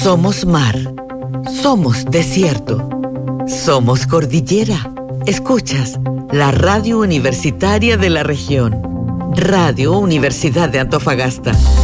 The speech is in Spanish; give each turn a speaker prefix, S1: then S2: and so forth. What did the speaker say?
S1: Somos mar, somos desierto, somos cordillera. Escuchas la radio universitaria de la región. Radio Universidad de Antofagasta.